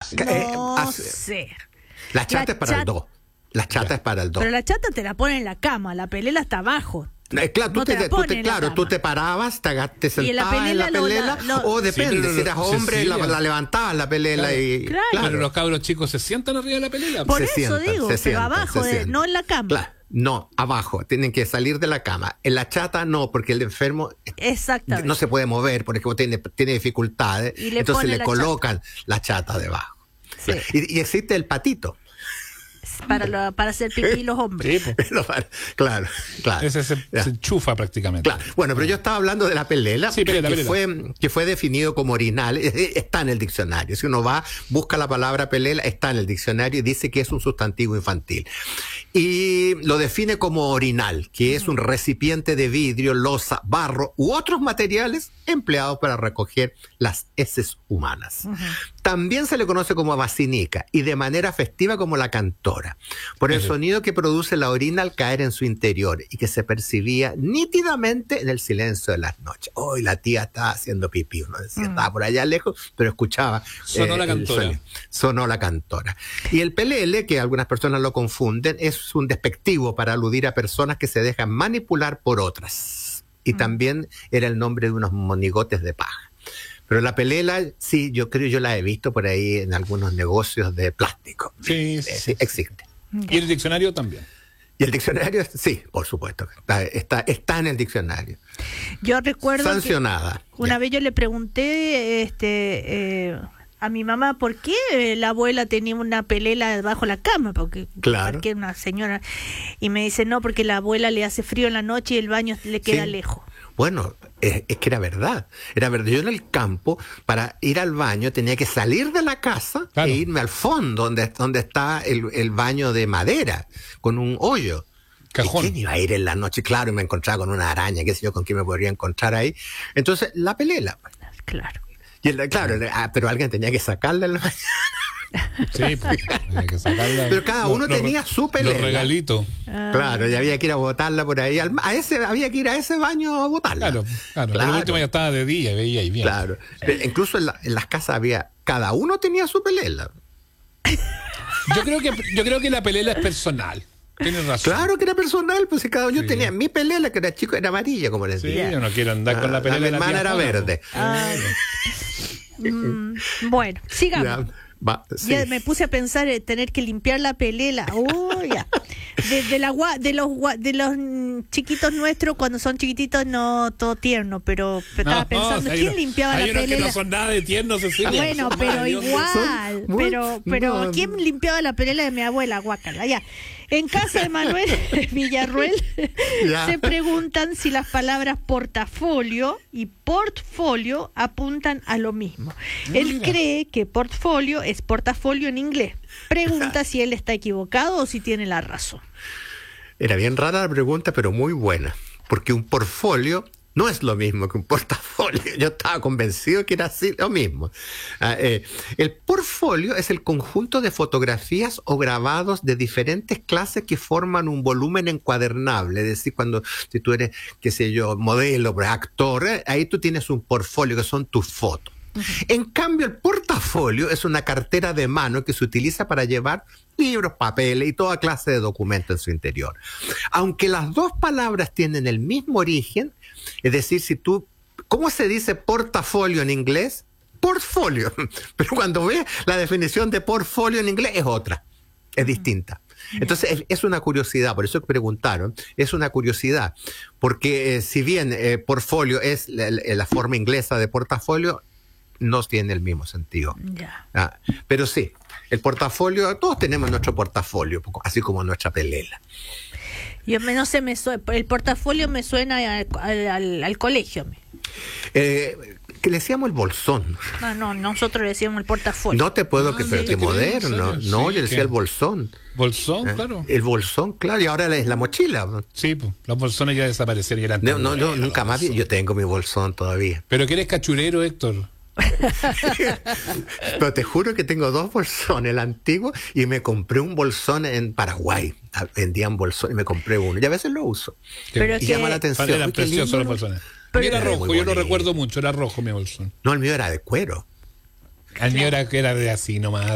No sé. La chata es para el 2. La chata es para el 2. Pero la chata te la ponen en la cama, la pelela está abajo. Claro, No te la ponen en la cama. tú te parabas, te sentabas en la pelela, o depende, si eras hombre, la levantabas la pelela y... Claro. Pero los cabros chicos se sientan arriba de la pelela. Por Se eso sientan, digo, se pero sientan, abajo, se sientan. no en la cama. Claro, no, abajo, tienen que salir de la cama. En la chata no, porque el enfermo Exactamente. no se puede mover, porque tiene dificultades, Y le entonces ponen le la colocan la chata debajo. Sí. Y existe el patito. Para hacer pipí los hombres. Sí, pues. Claro. Ese se enchufa prácticamente. Claro. Bueno, pero yo estaba hablando de la pelela, Sí, pelela. que fue definido como orinal. Está en el diccionario. Si uno va, busca la palabra pelela, está en el diccionario y dice que es un sustantivo infantil. Y lo define como orinal, que es un recipiente de vidrio, loza, barro u otros materiales empleados para recoger las heces humanas. También se le conoce como vacinica y de manera festiva como la cantora, por el sonido que produce la orina al caer en su interior y que se percibía nítidamente en el silencio de las noches. Hoy la tía estaba haciendo pipí, uno decía, estaba por allá lejos, pero escuchaba. Sonó la cantora. Sonó la cantora. Y el pelele, que algunas personas lo confunden, es un despectivo para aludir a personas que se dejan manipular por otras. Y también era el nombre de unos monigotes de paja. Pero la pelela, sí, yo la he visto por ahí en algunos negocios de plástico. Sí. Existe. Y el diccionario también. Y el diccionario, sí, por supuesto, está en el diccionario. Yo recuerdo sancionada. Una vez yo le pregunté a mi mamá por qué la abuela tenía una pelela debajo de la cama, porque una señora, y me dice, no, porque la abuela le hace frío en la noche y el baño le queda lejos. Bueno, es que era verdad. Yo en el campo, para ir al baño, tenía que salir de la casa e irme al fondo, donde está el baño de madera, con un hoyo. Cajón. ¿Y quién iba a ir en la noche? Claro, y me encontraba con una araña, qué sé yo, con quién me podría encontrar ahí. Entonces, la pelela. Claro. Pero alguien tenía que sacarla en la mañana. Sí, pues, había que sacarla. Pero cada uno tenía su pelela. Los regalitos. Claro, y había que ir a botarla por ahí. Había que ir a ese baño a botarla. Claro. Pero el último ya estaba de día, veía y bien. Claro. Pero incluso en las casas cada uno tenía su pelela. Yo creo que la pelela es personal. Tienes razón. Claro que era personal, pues si cada uno tenía. Mi pelela, que era chico, era amarilla, como les decía. Sí, yo no quiero andar con la pelela. Mi hermana era verde. Bueno, sigamos. Sí. Ya me puse a pensar en tener que limpiar la pelela. Ya. De los chiquitos nuestros, cuando son chiquititos, no todo tierno, pero estaba pensando, ¿quién limpiaba la pelela? Hay unos que no son nada de tiernos, Cecilia. Bueno, pero igual. Pero ¿quién limpiaba la pelela de mi abuela? Guácala, ya. En casa de Manuel Villarruel se preguntan si las palabras portafolio y portfolio apuntan a lo mismo. Él cree que portfolio es portafolio en inglés. Pregunta si él está equivocado o si tiene la razón. Era bien rara la pregunta, pero muy buena, porque un portfolio no es lo mismo que un portafolio. Yo estaba convencido que era así lo mismo. El portfolio es el conjunto de fotografías o grabados de diferentes clases que forman un volumen encuadernable. Es decir, si tú eres, qué sé yo, modelo, actor, ahí tú tienes un portfolio que son tus fotos. En cambio, el portafolio es una cartera de mano que se utiliza para llevar libros, papeles y toda clase de documentos en su interior. Aunque las dos palabras tienen el mismo origen, es decir, ¿cómo se dice portafolio en inglés? Portfolio. Pero cuando ves la definición de portfolio en inglés es otra, es distinta. Entonces es una curiosidad, por eso que preguntaron, es una curiosidad, porque si bien portfolio es la forma inglesa de portafolio, no tiene el mismo sentido. Pero sí, el portafolio, todos tenemos nuestro portafolio, así como nuestra pelela. Yo no sé, el portafolio me suena al colegio. Que le decíamos el bolsón. No, nosotros le decíamos el portafolio. No te puedo pero qué moderno. No, yo decía el bolsón. ¿Bolsón? Claro. El bolsón, claro, y ahora es la mochila. Sí, pues, los bolsones ya desaparecieron. No, nunca más. Yo tengo mi bolsón todavía. ¿Pero que eres cachurero, Héctor? Pero te juro que tengo 2 bolsones, el antiguo, y me compré un bolsón en Paraguay. Vendían bolsones y me compré uno. Y a veces lo uso. Pero y llama la atención. Eran preciosos los bolsones. Pero era rojo, yo lo recuerdo mucho, era rojo mi bolsón. No, el mío era de cuero. El mío era de así nomás.